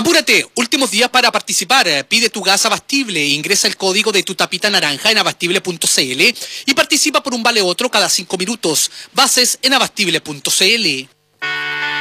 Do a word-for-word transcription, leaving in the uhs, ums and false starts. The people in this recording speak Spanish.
Apúrate, últimos días para participar. Pide tu gas Abastible, ingresa el código de tu tapita naranja en abastible punto c l y participa por un vale otro cada cinco minutos. Bases en abastible punto c l.